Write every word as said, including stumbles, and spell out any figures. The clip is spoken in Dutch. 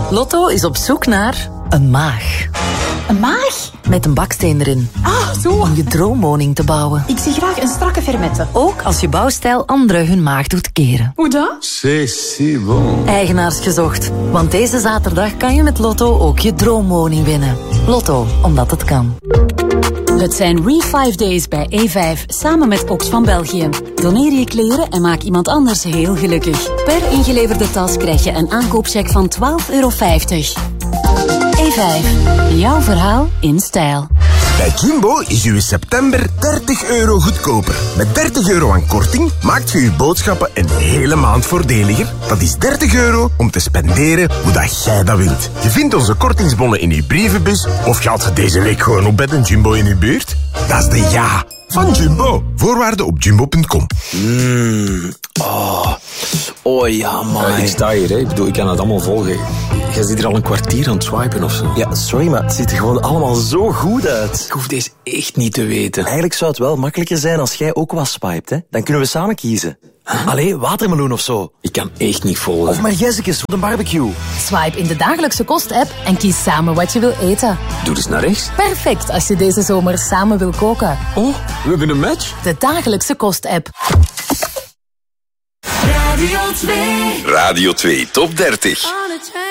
Lotto is op zoek naar een maag. Een maag? Met een baksteen erin. Ah, zo. Om je droomwoning te bouwen. Ik zie graag een strakke fermette. Ook als je bouwstijl anderen hun maag doet keren. Hoe dat? C'est si bon. Eigenaars gezocht. Want deze zaterdag kan je met Lotto ook je droomwoning winnen. Lotto, omdat het kan. Het zijn Re vijf Days bij E vijf, samen met Ox van België. Doneer je kleren en maak iemand anders heel gelukkig. Per ingeleverde tas krijg je een aankoopcheck van twaalf euro vijftig. E vijf, jouw verhaal in stijl. Bij Jumbo is uw september dertig euro goedkoper. Met dertig euro aan korting maakt je uw boodschappen een hele maand voordeliger. Dat is dertig euro om te spenderen hoe dat jij dat wilt. Je vindt onze kortingsbonnen in uw brievenbus of gaat je deze week gewoon op bij een Jumbo in uw buurt? Dat is de ja van Jumbo. Voorwaarden op jumbo punt com. Mmm, oh. oh ja, man. Uh, ik sta hier, hè. Ik bedoel, ik kan het allemaal volgen. Jij zit hier al een kwartier aan het swipen of zo. Ja, sorry, maar het ziet er gewoon allemaal zo goed uit. Ik hoef deze echt niet te weten. Eigenlijk zou het wel makkelijker zijn als jij ook wat swipet, hè. Dan kunnen we samen kiezen. Huh? Allee, watermeloen of zo. Ik kan echt niet volgen. Of maar Jessicus voor de barbecue. Swipe in de dagelijkse kost-app en kies samen wat je wil eten. Doe eens naar rechts. Perfect als je deze zomer samen wil koken. Oh, we hebben een match. De dagelijkse kost-app. Radio twee. Radio twee Top dertig.